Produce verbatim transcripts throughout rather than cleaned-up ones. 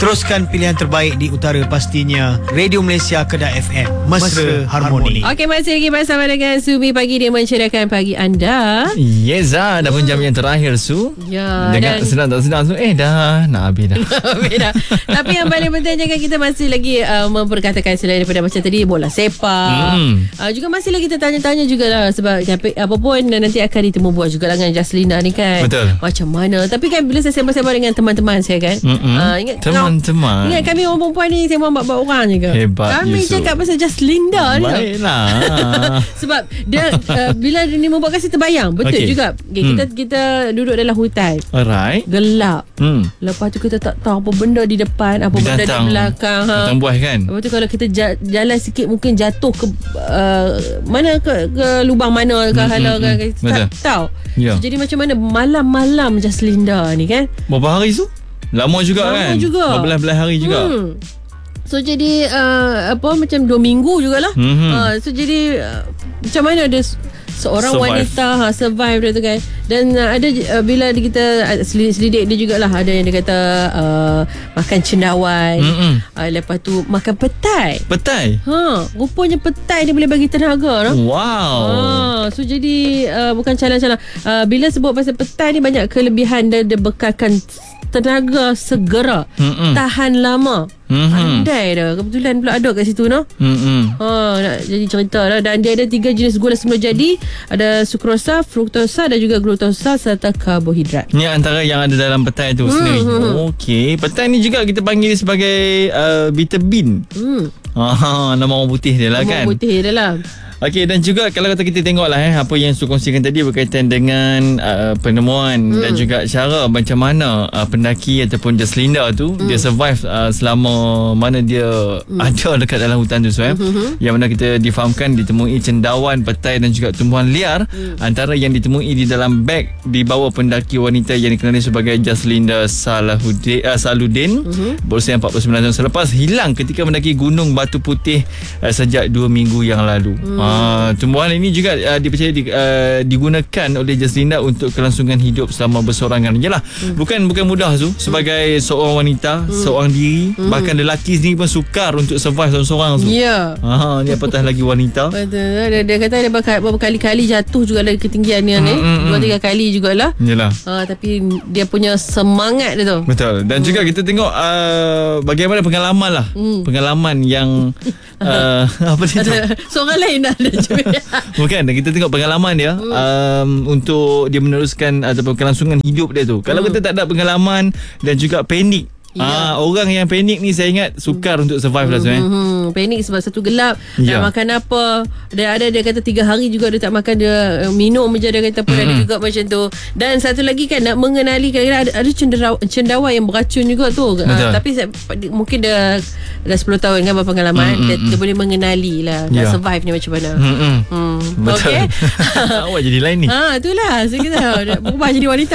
Teruskan pilihan terbaik di utara, pastinya Radio Malaysia Kedah F M, Mesra Harmoni. Okey, masih lagi bersama dengan Subi Pagi, dia menceriakan pagi anda. Yes, ah, dah pun jam yang terakhir, Su. Ya. Dengar Dan senang tak senang, Su. Eh dah nak habis dah. habis dah. Tapi yang paling penting jangan kita masih lagi uh, memperkatakan selain daripada macam tadi bola sepak. Hmm. Uh, juga masih lagi kita tanya-tanya jugalah sebab apa pun nanti akan ditemu buat juga dengan Jaslina ni kan. Betul. Macam mana? Tapi kan bila saya sembang-sembang dengan teman-teman saya kan. Uh, ingat Teman-teman. Ingat kami orang perempuan ni sembang bab-bab orang je ke? Hebat, kami Yusuf. cakap pasal Jaslinda ni. Baiklah. Sebab dia uh, bila dia ni membuat kasi terbayang. Betul Okay. juga. Okay, Hmm. kita kita duduk dalam hutan. Alright. Gelap. Hmm. Lepas tu kita tak tahu apa benda di depan, apa benda di Binatang. belakang. Ha. Binatang buas kan? Lepas tu kalau kita ja- jalan sikit mungkin jatuh ke uh, mana ke, ke lubang mana ke Hmm, halau hmm, ke, hmm. kita tak Betul. tahu. Ya. So, jadi macam mana malam-malam Jaslinda ni kan? Berapa hari, Su? Lama juga Lama kan? juga. Berbelas-belas hari juga. Hmm. So jadi uh, apa macam dua minggu jugalah. Mhm. Uh, so jadi uh, macam mana ada seorang Survive. wanita ha, survive dia tu kan. Dan uh, ada uh, bila kita uh, selidik dia jugalah, ada yang dia kata uh, makan cendawan. Mm-mm. Uh, lepas tu makan petai. Petai? Ha, rupanya petai dia boleh bagi tenaga no? Wow. Ah, so jadi uh, bukan calang-calang. Uh, bila sebut pasal petai ni banyak kelebihan dia, dia bekalkan tenaga segera, Mm-mm. tahan lama. Mhm. Pandai dah. Kebetulan pula ada kat situ no. Mm-mm. Ha, nak jadi cerita lah. Dan dia ada tiga jenis gula semula jadi. Ada sukrosa, fruktosa dan juga glutosa serta karbohidrat. Ni antara yang ada dalam petai tu Hmm, sendiri. hmm. Okey, petai ni juga kita panggil sebagai uh, bitter bean. Hmm. Ah, nama orang putih dia lah Lemak kan. putih dia lah. Okey, dan juga kalau kata kita tengok lah eh, apa yang Su kongsikan tadi berkaitan dengan uh, penemuan hmm. dan juga cara macam mana uh, pendaki ataupun Jaslinda tu hmm. dia survive uh, selama mana dia hmm. ada dekat dalam hutan tu, so, eh. hmm. Yang mana kita difahamkan ditemui cendawan, petai dan juga tumbuhan liar. hmm. Antara yang ditemui di dalam beg dibawa pendaki wanita yang dikenali sebagai Jaslinda Salahuddin, uh, Saludin hmm. berusia empat puluh sembilan tahun selepas hilang ketika mendaki Gunung Batu Putih uh, sejak dua minggu yang lalu. hmm. Uh, tumbuhan ini juga uh, dipercaya di, uh, digunakan oleh Jaslinda untuk kelangsungan hidup selama bersorangan. Yalah, hmm. bukan bukan mudah tu sebagai seorang wanita, hmm. seorang diri, hmm. bahkan lelaki sendiri pun sukar untuk survive seorang-seorang tu. Ya. Ha, ni apatah lagi wanita. Betul. Dia, dia kata dia berkali, berkali-kali jatuh juga dari ketinggian ni. Hmm, hmm, Dua hmm. tiga kali jugalah. Yalah. Uh, tapi dia punya semangat dia tu. Betul. Dan hmm. juga kita tengok uh, bagaimana pengalaman lah. Hmm. Pengalaman yang uh, apa dia tu? Ada seorang lain dah ada juga. Bukan, kita tengok pengalaman dia hmm. um, untuk dia meneruskan ataupun kelangsungan hidup dia tu. Kalau hmm. kita tak ada pengalaman dan juga panik, Ya. Ah, orang yang panik ni saya ingat sukar hmm. untuk survive lah sebenarnya. Hmm, panik sebab satu gelap, Ya. nak makan apa. Dia ada dia kata tiga hari juga dia tak makan, dia uh, minum je dia kata pun hmm. ada juga macam tu. Dan satu lagi kan nak mengenali kadang-kadang ada, ada cendawa, cendawa yang beracun juga tu. Uh, tapi saya, mungkin dia dah sepuluh tahun kan berpengalaman, hmm, dia, hmm. dia boleh mengenali lah nak Ya. survive ni macam mana. Hmm, hmm. Hmm. Betul. Okay. Awak jadi lain ni. Ha, itulah saya kata nak berubah jadi wanita.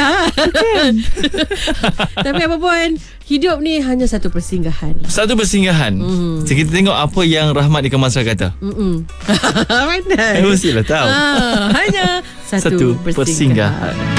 Tapi apa pun, hidup ni hanya satu persinggahan. Satu persinggahan. Hmm. So, kita tengok apa yang Rahmat di Kemasra kata. Hmm. Pandai. Eh, mestilah tahu. Ha, hanya satu, Satu persinggahan. persinggahan.